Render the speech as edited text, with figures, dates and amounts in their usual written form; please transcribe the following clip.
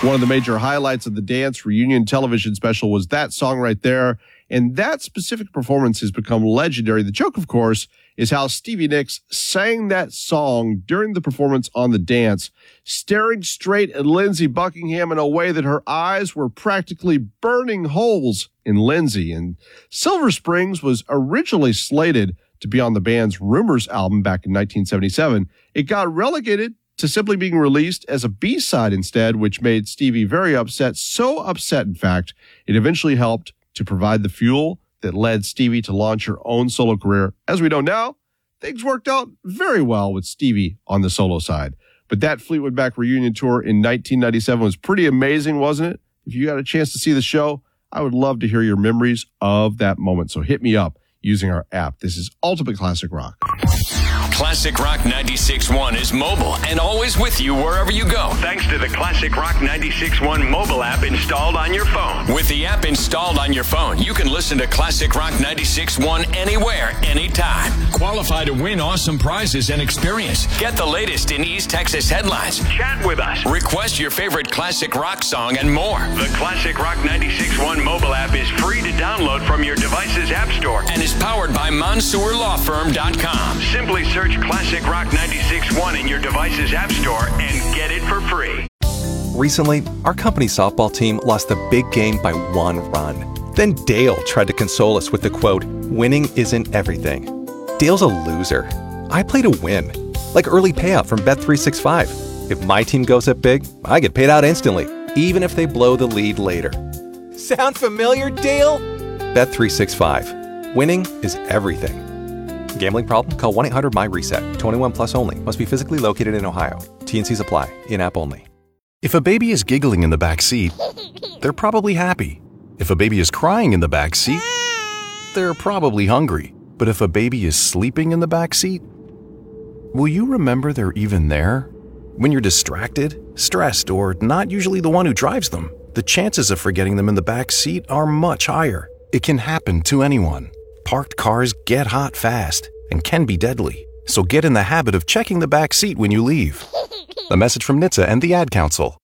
One of the major highlights of the Dance reunion television special was that song right there, and that specific performance has become legendary. The joke, of course, is how Stevie Nicks sang that song during the performance on The Dance, staring straight at Lindsey Buckingham in a way that her eyes were practically burning holes in Lindsey. And Silver Springs was originally slated to be on the band's Rumors album back in 1977. It got relegated to simply being released as a B-side instead, which made Stevie very upset. So upset, in fact, it eventually helped to provide the fuel that led Stevie to launch her own solo career. As we know now, things worked out very well with Stevie on the solo side. But that Fleetwood Mac reunion tour in 1997 was pretty amazing, wasn't it? If you got a chance to see the show, I would love to hear your memories of that moment. So hit me up using our app. This is Ultimate Classic Rock. Classic Rock 96.1 is mobile and always with you wherever you go. Thanks to the Classic Rock 96.1 mobile app installed on your phone. With the app installed on your phone, you can listen to Classic Rock 96.1 anywhere, anytime. Qualify to win awesome prizes and experience. Get the latest in East Texas headlines. Chat with us. Request your favorite classic rock song and more. The Classic Rock 96.1 mobile app is free to download from your device's app store and is powered by MonsourLawFirm.com. Simply search Classic Rock 96.1 in your device's app store and get it for free. Recently, our company softball team lost the big game by 1 run. Then Dale tried to console us with the quote, "Winning isn't everything." Dale's a loser. I play to win, like early payout from Bet365. If my team goes up big, I get paid out instantly, even if they blow the lead later. Sound familiar, Dale? Bet365. Winning is everything. Gambling problem? Call 1-800-MY-RESET. 21 plus only. Must be physically located in Ohio. T&Cs apply. In-app only. If a baby is giggling in the back seat, they're probably happy. If a baby is crying in the back seat, they're probably hungry. But if a baby is sleeping in the back seat, will you remember they're even there? When you're distracted, stressed, or not usually the one who drives them, the chances of forgetting them in the back seat are much higher. It can happen to anyone. Parked cars get hot fast and can be deadly. So get in the habit of checking the back seat when you leave. A message from NHTSA and the Ad Council.